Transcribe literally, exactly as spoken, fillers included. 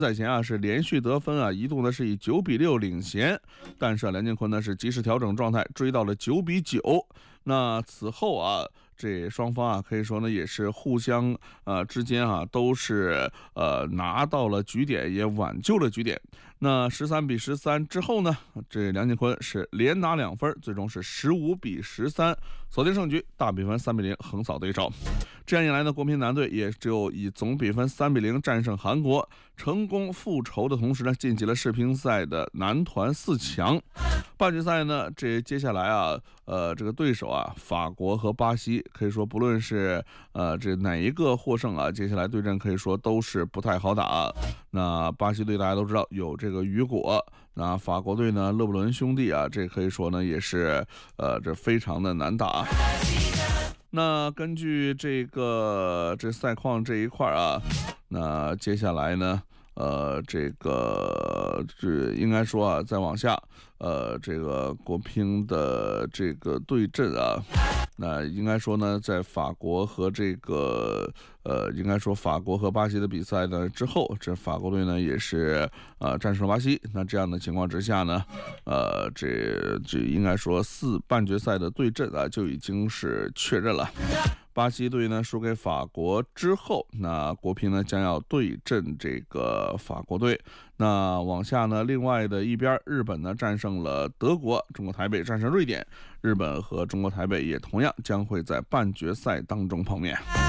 赛前啊是连续得分啊，一度呢是以九比六领先，但是啊梁靖昆呢是及时调整状态，追到了九比九。那此后啊，这双方啊可以说呢也是互相呃之间啊都是呃拿到了局点，也挽救了局点。那十三比十三之后呢，这梁靖昆是连拿两分，最终是十五比十三锁定胜局，大比分三比零横扫对手。这样一来呢，国乒男队也只有以总比分三比零战胜韩国，成功复仇的同时呢，晋级了世乒赛的男团四强。半决赛呢，这接下来啊，呃，这个对手啊，法国和巴西，可以说不论是呃这哪一个获胜啊，接下来对阵可以说都是不太好打。那巴西队大家都知道有这个雨果，那法国队呢，勒布伦兄弟啊，这可以说呢也是呃这非常的难打。那根据这个这赛况这一块啊，那接下来呢，呃，这个这应该说啊，再往下，呃，这个国乒的这个对阵啊，那应该说呢，在法国和这个呃，应该说法国和巴西的比赛呢之后，这法国队呢也是呃战胜了巴西。那这样的情况之下呢，呃，这这应该说四半决赛的对阵啊就已经是确认了。巴西队呢输给法国之后，那国乒呢将要对阵这个法国队。那往下呢，另外的一边，日本呢战胜了德国，中国台北战胜瑞典。日本和中国台北也同样将会在半决赛当中碰面。